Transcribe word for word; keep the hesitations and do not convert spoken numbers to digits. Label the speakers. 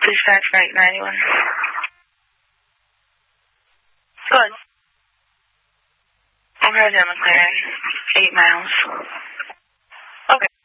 Speaker 1: Dispatch right ninety-one. Good. I'm headed down the clearing. Eight miles. Okay.